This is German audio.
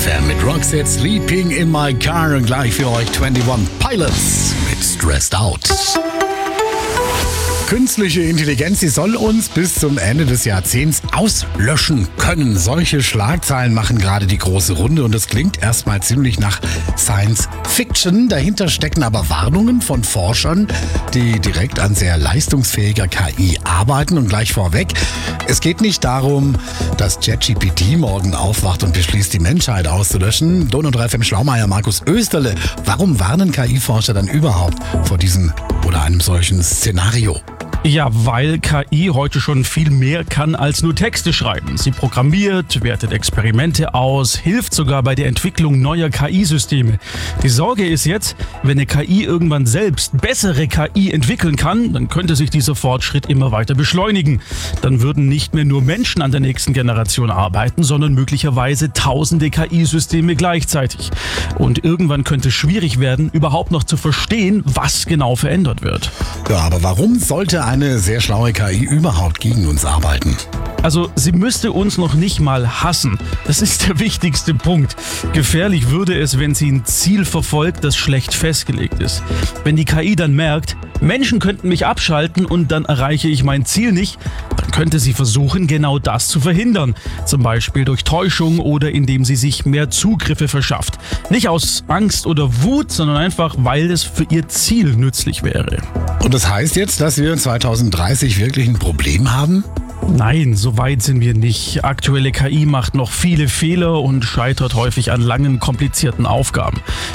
FM mit Roxette Sleeping in My Car und gleich für euch 21 Pilots mit Stressed Out. Künstliche Intelligenz, die soll uns bis zum Ende des Jahrzehnts auslöschen können. Solche Schlagzeilen machen gerade die große Runde und das klingt erstmal ziemlich nach Science Fiction. Dahinter stecken aber Warnungen von Forschern, die direkt an sehr leistungsfähiger KI arbeiten. Und gleich vorweg, es geht nicht darum, dass ChatGPT morgen aufwacht und beschließt, die Menschheit auszulöschen. Donau 3 FM Schlaumeier, Markus Österle, warum warnen KI-Forscher dann überhaupt vor diesem oder einem solchen Szenario? Ja, weil KI heute schon viel mehr kann als nur Texte schreiben. Sie programmiert, wertet Experimente aus, hilft sogar bei der Entwicklung neuer KI-Systeme. Die Sorge ist jetzt, wenn eine KI irgendwann selbst bessere KI entwickeln kann, dann könnte sich dieser Fortschritt immer weiter beschleunigen. Dann würden nicht mehr nur Menschen an der nächsten Generation arbeiten, sondern möglicherweise tausende KI-Systeme gleichzeitig. Und irgendwann könnte es schwierig werden, überhaupt noch zu verstehen, was genau verändert wird. Ja, aber warum sollte eine sehr schlaue KI überhaupt gegen uns arbeiten? Also, sie müsste uns noch nicht mal hassen. Das ist der wichtigste Punkt. Gefährlich würde es, wenn sie ein Ziel verfolgt, das schlecht festgelegt ist. Wenn die KI dann merkt, Menschen könnten mich abschalten und dann erreiche ich mein Ziel nicht, dann könnte sie versuchen, genau das zu verhindern. Zum Beispiel durch Täuschung oder indem sie sich mehr Zugriffe verschafft. Nicht aus Angst oder Wut, sondern einfach, weil es für ihr Ziel nützlich wäre. Und das heißt jetzt, dass wir 2030 wirklich ein Problem haben? Nein, so weit sind wir nicht. Aktuelle KI macht noch viele Fehler und scheitert häufig an langen, komplizierten Aufgaben.